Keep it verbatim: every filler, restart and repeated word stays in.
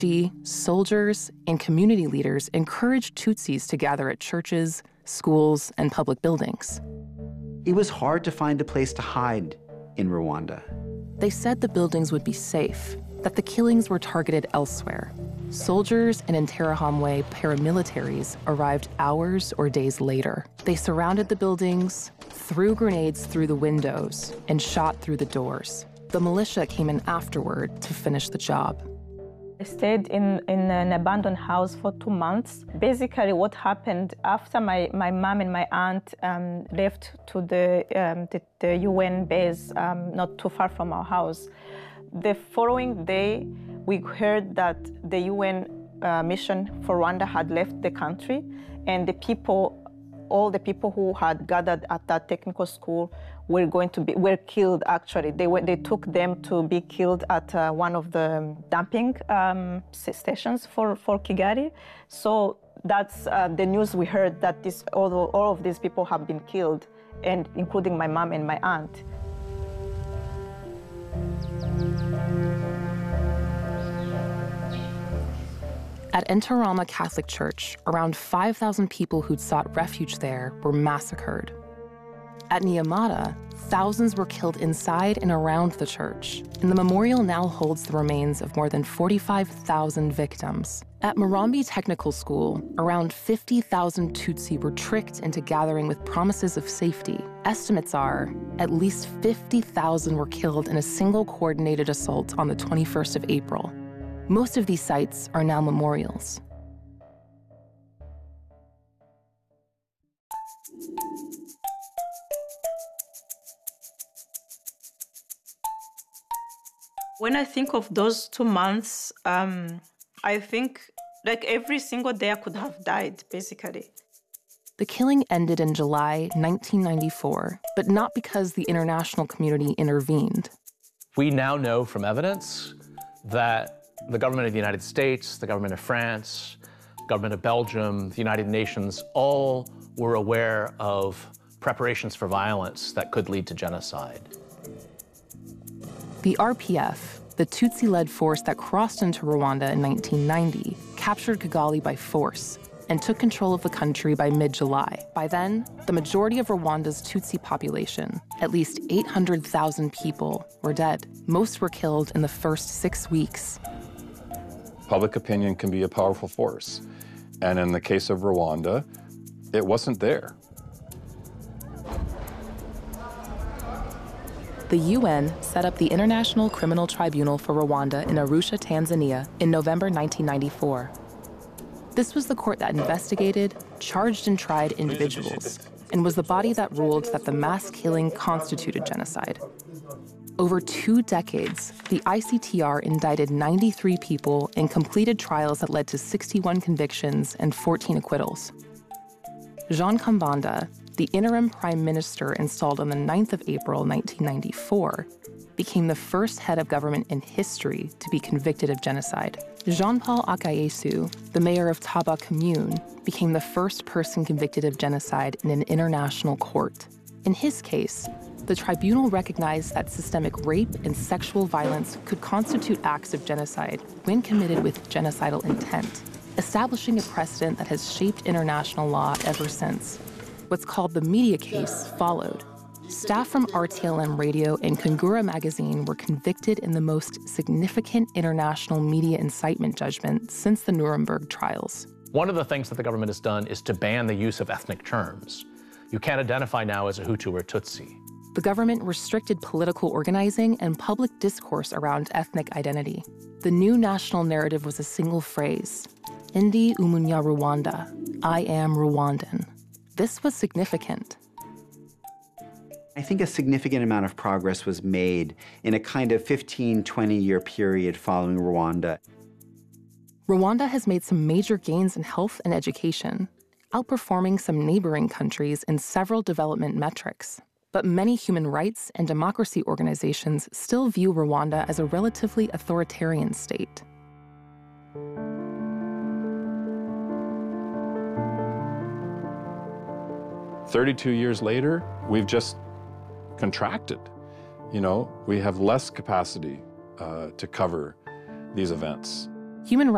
Soldiers and community leaders encouraged Tutsis to gather at churches, schools, and public buildings. It was hard to find a place to hide in Rwanda. They said the buildings would be safe, that the killings were targeted elsewhere. Soldiers and Interahamwe paramilitaries arrived hours or days later. They surrounded the buildings, threw grenades through the windows, and shot through the doors. The militia came in afterward to finish the job. I stayed in, in an abandoned house for two months. Basically, what happened after my, my mom and my aunt um, left to the, um, the, the U N base um, not too far from our house, the following day, we heard that the U N uh, mission for Rwanda had left the country, and the people, all the people who had gathered at that technical school were going to be, were killed actually. They, were, they took them to be killed at uh, one of the dumping um, stations for, for Kigali. So that's uh, the news we heard, that this, all, all of these people have been killed, and including my mom and my aunt. At Ntarama Catholic Church, around five thousand people who'd sought refuge there were massacred. At Nyamata, thousands were killed inside and around the church, and the memorial now holds the remains of more than forty-five thousand victims. At Murambi Technical School, around fifty thousand Tutsi were tricked into gathering with promises of safety. Estimates are at least fifty thousand were killed in a single coordinated assault on the twenty-first of April. Most of these sites are now memorials. When I think of those two months, um, I think like every single day I could have died, basically. The killing ended in July nineteen ninety-four, but not because the international community intervened. We now know from evidence that the government of the United States, the government of France, government of Belgium, the United Nations, all were aware of preparations for violence that could lead to genocide. The R P F, the Tutsi-led force that crossed into Rwanda in nineteen ninety, captured Kigali by force and took control of the country by mid-July. By then, the majority of Rwanda's Tutsi population, at least eight hundred thousand people, were dead. Most were killed in the first six weeks. Public opinion can be a powerful force. And in the case of Rwanda, it wasn't there. The U N set up the International Criminal Tribunal for Rwanda in Arusha, Tanzania, in November nineteen ninety-four. This was the court that investigated, charged, and tried individuals, and was the body that ruled that the mass killing constituted genocide. Over two decades, the I C T R indicted ninety-three people and completed trials that led to sixty-one convictions and fourteen acquittals. Jean Kambanda, the interim prime minister installed on the ninth of April nineteen ninety-four, became the first head of government in history to be convicted of genocide. Jean-Paul Akayesu, the mayor of Taba Commune, became the first person convicted of genocide in an international court. In his case, the tribunal recognized that systemic rape and sexual violence could constitute acts of genocide when committed with genocidal intent, establishing a precedent that has shaped international law ever since. What's called the media case followed. Staff from R T L M Radio and Kungura magazine were convicted in the most significant international media incitement judgment since the Nuremberg trials. One of the things that the government has done is to ban the use of ethnic terms. You can't identify now as a Hutu or Tutsi. The government restricted political organizing and public discourse around ethnic identity. The new national narrative was a single phrase, Ndi Umunya Rwanda, I am Rwandan. This was significant. I think a significant amount of progress was made in a kind of fifteen, twenty year period following Rwanda. Rwanda has made some major gains in health and education, outperforming some neighboring countries in several development metrics. But many human rights and democracy organizations still view Rwanda as a relatively authoritarian state. thirty-two years later, we've just contracted. You know, we have less capacity uh, to cover these events. Human